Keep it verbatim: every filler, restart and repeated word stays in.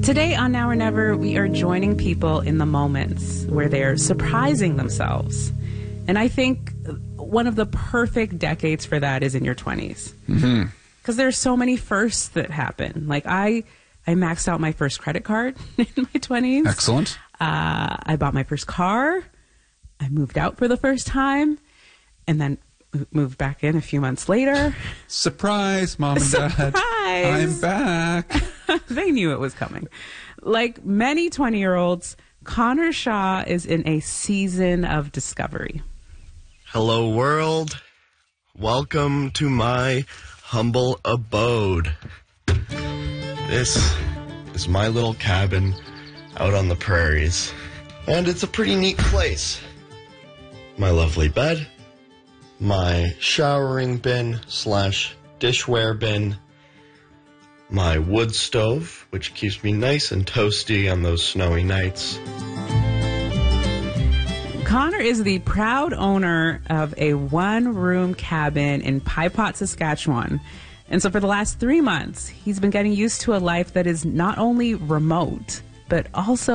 Today on Now or Never, we are joining people in the moments where they're surprising themselves. And I think one of the perfect decades for that is in your twenties. Mm-hmm. Because there's so many firsts that happen. Like I, I maxed out my first credit card in my twenties. Excellent. Uh, I bought my first car. I moved out for the first time. And then moved back in a few months later. Surprise, Mom and Surprise. Dad. I'm back. They knew it was coming. Like many twenty-year-olds, Connor Shaw is in a season of discovery. Hello, world. Welcome to my humble abode. This is my little cabin out on the prairies. And it's a pretty neat place. My lovely bed, my showering bin slash dishware bin, my wood stove, which keeps me nice and toasty on those snowy nights. Connor is the proud owner of a one-room cabin in Pye Pot, Saskatchewan. And so for the last three months, he's been getting used to a life that is not only remote, but also